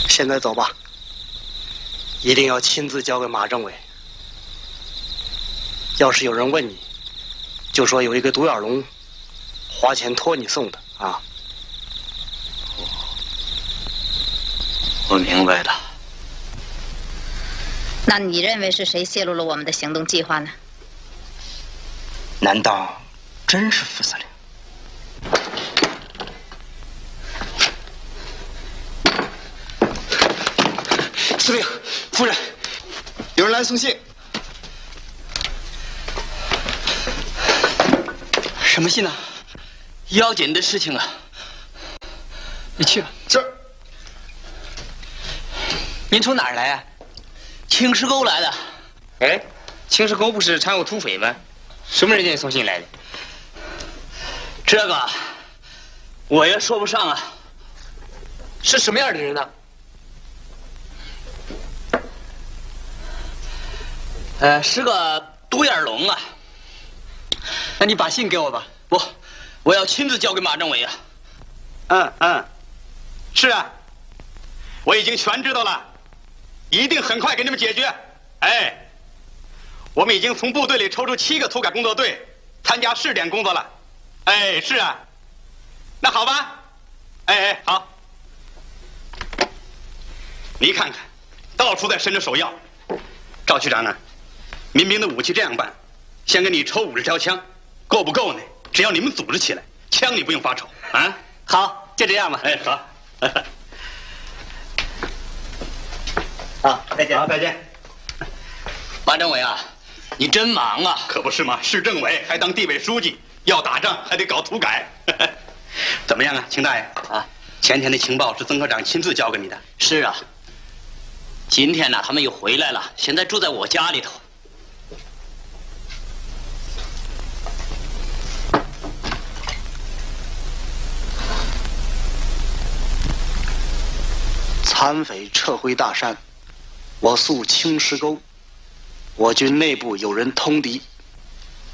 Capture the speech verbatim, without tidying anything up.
现在走吧，一定要亲自交给马政委。要是有人问你，就说有一个独眼龙花钱托你送的啊。 我明白了。 那你认为是谁泄露了我们的行动计划呢？ 难道真是副司令？司令，夫人，有人来送信。 什么信呢？要紧的事情啊！你去吧。 是。 您从哪儿来啊？青石沟来的。 哎，青石沟不是常有土匪吗？什么人给你送信来的？ 这个我也说不上啊。 是什么样的人呢？ 呃，是个独眼龙啊。 那你把信给我吧。 不，我要亲自交给马政委啊。 嗯嗯，是啊，我已经全知道了，一定很快给你们解决。哎，我们已经从部队里抽出七个土改工作队，参加试点工作了。哎，是啊，那好吧。哎哎，好。你看看，到处在伸着手要。赵区长啊，民兵的武器这样办，先给你抽五十条枪，够不够呢？只要你们组织起来，枪你不用发愁啊。 好，就这样吧。 哎，好。 好，再见。 好，再见。 马政委啊，你真忙啊！ 可不是嘛，市政委还当地委书记，要打仗还得搞土改。怎么样啊，秦大爷？ 啊， 前天的情报是曾科长亲自交给你的。 是啊。今天呢，他们又回来了，现在住在我家里头。 残匪撤回大山，我宿青石沟，我军内部有人通敌，